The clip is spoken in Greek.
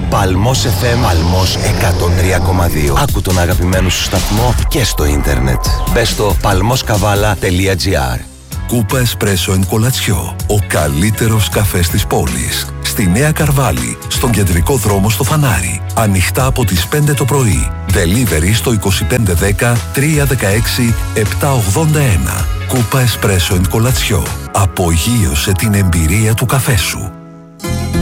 Παλμός FM, Παλμός 103,2. Άκου τον αγαπημένο σου σταθμό και στο ίντερνετ. Μπες στο palmoskavalla.gr. Κούπα Espresso and Κολατσιό. Ο καλύτερος καφές της πόλης. Στη Νέα Καρβάλη, στον κεντρικό δρόμο στο Φανάρι. Ανοιχτά από τις 5 το πρωί. Delivery στο 2510 316 781. Κούπα Espresso and Κολατσιό. Απογείωσε την εμπειρία του καφέ σου.